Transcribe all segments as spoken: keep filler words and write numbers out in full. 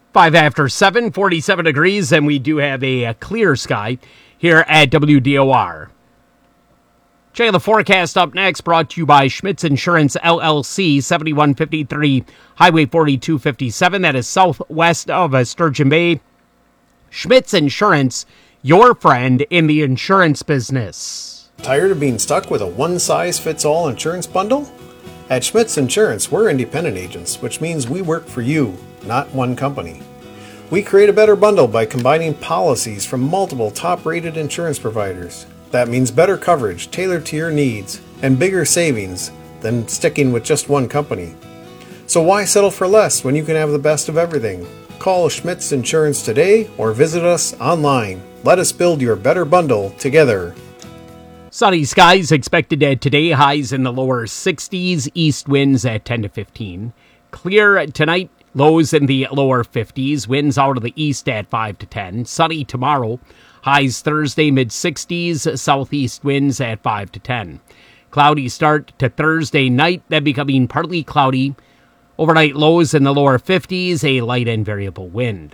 Five after seven, forty-seven degrees, and we do have a, a clear sky here at W D O R. Checking the forecast up next, brought to you by Schmitz Insurance, L L C, seventy-one fifty-three Highway forty-two fifty-seven. That is southwest of uh, Sturgeon Bay. Schmitz Insurance, your friend in the insurance business. Tired of being stuck with a one-size-fits-all insurance bundle? At Schmitz Insurance, we're independent agents, which means we work for you, not one company. We create a better bundle by combining policies from multiple top-rated insurance providers. That means better coverage tailored to your needs and bigger savings than sticking with just one company. So why settle for less when you can have the best of everything? Call Schmitz Insurance today or visit us online. Let us build your better bundle together. Sunny skies expected today, highs in the lower sixties, east winds at ten to fifteen. Clear tonight, lows in the lower fifties, winds out of the east at five to ten. Sunny tomorrow, highs Thursday, mid-sixties, southeast winds at five to ten. Cloudy start to Thursday night, then becoming partly cloudy. Overnight lows in the lower fifties, a light and variable wind.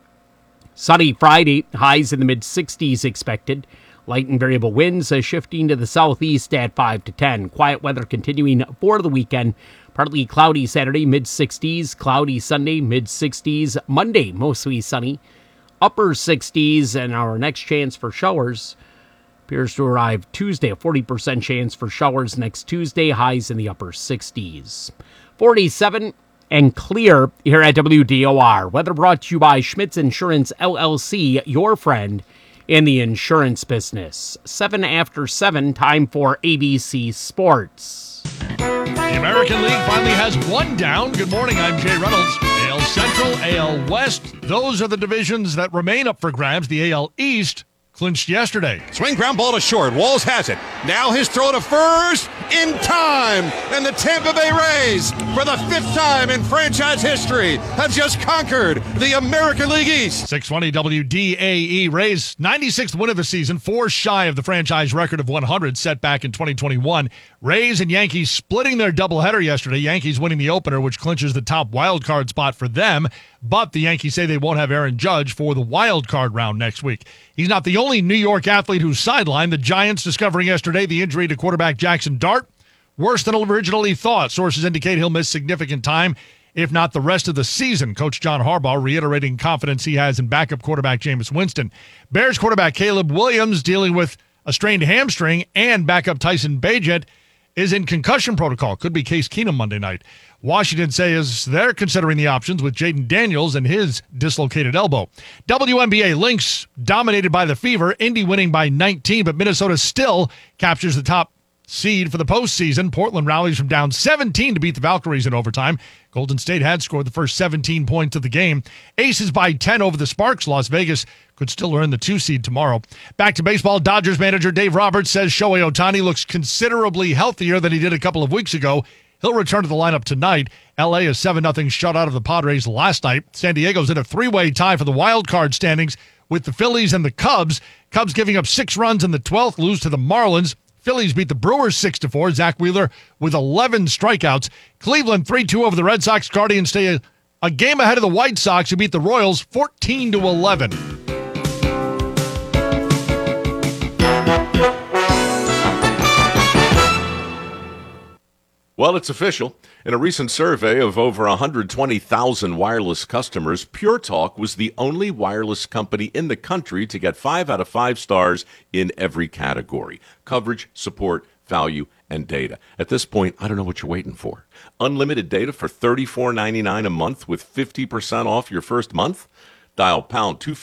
Sunny Friday, highs in the mid-sixties expected. Light and variable winds uh, shifting to the southeast at five to ten. Quiet weather continuing for the weekend. Partly cloudy Saturday, mid-sixties. Cloudy Sunday, mid-sixties. Monday, mostly sunny. Upper sixties, and our next chance for showers appears to arrive Tuesday. A forty percent chance for showers next Tuesday. Highs in the upper sixties. forty-seven and clear here at W D O R. Weather brought to you by Schmitz Insurance, L L C, your friend in the insurance business. Seven after seven, time for A B C Sports. The American League finally has one down. Good morning, I'm Jay Reynolds. A L Central, A L West, those are the divisions that remain up for grabs. The A L East clinched yesterday. Swing ground ball to short. Walls has it. Now his throw to first in time. And the Tampa Bay Rays, for the fifth time in franchise history, have just conquered the American League East. six twenty W D A E Rays, ninety-sixth win of the season, four shy of the franchise record of one hundred set back in twenty twenty-one. Rays and Yankees splitting their doubleheader yesterday. Yankees winning the opener, which clinches the top wild card spot for them. But the Yankees say they won't have Aaron Judge for the wild card round next week. He's not the only New York athlete who's sidelined. The Giants discovering yesterday the injury to quarterback Jackson Dart. Worse than originally thought. Sources indicate he'll miss significant time, if not the rest of the season. Coach John Harbaugh reiterating confidence he has in backup quarterback Jameis Winston. Bears quarterback Caleb Williams dealing with a strained hamstring, and backup Tyson Bagent is in concussion protocol. Could be Case Keenum Monday night. Washington says they're considering the options with Jaden Daniels and his dislocated elbow. W N B A Lynx dominated by the Fever. Indy winning by nineteen, but Minnesota still captures the top seed for the postseason. Portland rallies from down seventeen to beat the Valkyries in overtime. Golden State had scored the first seventeen points of the game. Aces by ten over the Sparks. Las Vegas could still earn the two seed tomorrow. Back to baseball. Dodgers manager Dave Roberts says Shohei Ohtani looks considerably healthier than he did a couple of weeks ago. He'll return to the lineup tonight. L A is seven nothing shutout of the Padres last night. San Diego's in a three-way tie for the wild card standings with the Phillies and the Cubs. Cubs giving up six runs in the twelfth, lose to the Marlins. Phillies beat the Brewers six to four. Zach Wheeler with eleven strikeouts. Cleveland three two over the Red Sox. Guardians stay a, a game ahead of the White Sox, who beat the Royals fourteen to eleven. Well, it's official. In a recent survey of over one hundred twenty thousand wireless customers, Pure Talk was the only wireless company in the country to get five out of five stars in every category: coverage, support, value, and data. At this point, I don't know what you're waiting for. Unlimited data for thirty-four ninety-nine a month with fifty percent off your first month? Dial pound two